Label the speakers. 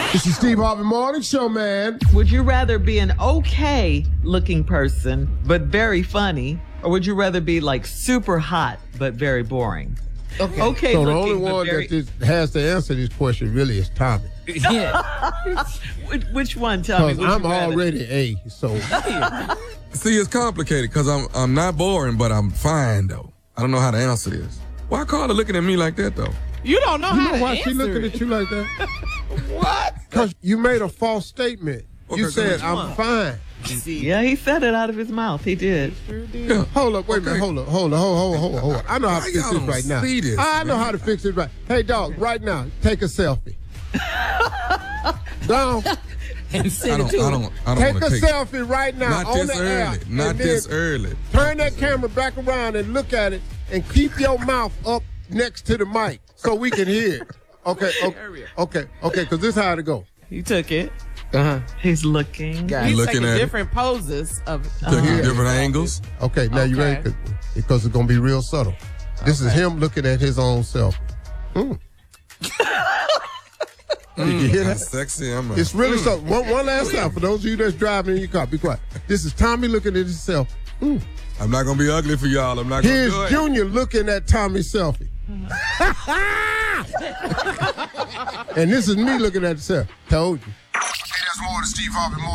Speaker 1: This is Steve Harvey Morning Show, man.
Speaker 2: Would you rather be an okay-looking person but very funny, or would you rather be like super hot but very boring? Okay.
Speaker 1: So the only one that has to answer this question really is Tommy.
Speaker 2: Yeah. Which one, Tommy?
Speaker 1: Because I'm already A, so.
Speaker 3: See, it's complicated because I'm not boring, but I'm fine, though. I don't know how to answer this. Why Carla looking at me like that, though?
Speaker 4: You don't know how to
Speaker 1: why
Speaker 4: answer
Speaker 1: she looking at you like that?
Speaker 4: What?
Speaker 1: Because you made a false statement.
Speaker 3: Okay,
Speaker 1: You said, I'm fine.
Speaker 2: Yeah, he said it out of his mouth. He did.
Speaker 3: Yeah.
Speaker 1: Hold up, wait a minute, hold up. I know how to
Speaker 3: Why
Speaker 1: fix
Speaker 3: y'all
Speaker 1: this
Speaker 3: don't
Speaker 1: right now.
Speaker 3: see this,
Speaker 1: I know
Speaker 3: man?
Speaker 1: how to fix it right. Hey, dog, right now, take a selfie. Down.
Speaker 4: And send it to him.
Speaker 3: I don't
Speaker 1: Take
Speaker 3: want
Speaker 1: a
Speaker 3: to take
Speaker 1: selfie right now
Speaker 3: Not
Speaker 1: on
Speaker 3: this
Speaker 1: the air.
Speaker 3: early. Not
Speaker 1: and
Speaker 3: this
Speaker 1: then
Speaker 3: early.
Speaker 1: Turn that camera back around and look at it and keep your mouth up next to the mic so we can hear it. Okay, because this is how to go.
Speaker 2: He took it.
Speaker 1: Uh-huh.
Speaker 2: He's looking.
Speaker 4: He's
Speaker 3: looking
Speaker 4: taking
Speaker 3: at it.
Speaker 4: different poses of
Speaker 3: Taking different angles.
Speaker 1: Okay, now you ready? Because it's going to be real subtle. This is him looking at his own self. Did you hear that?
Speaker 3: That's sexy.
Speaker 1: It's really so. One last time for those of you that's driving in your car. Be quiet. This is Tommy looking at himself.
Speaker 3: I'm not going to be ugly for y'all. I'm not going to
Speaker 1: Here's
Speaker 3: do it.
Speaker 1: Junior looking at Tommy's selfie. And this is me looking at himself. Told you.
Speaker 5: Hey, that's more of the Steve Harvey Morning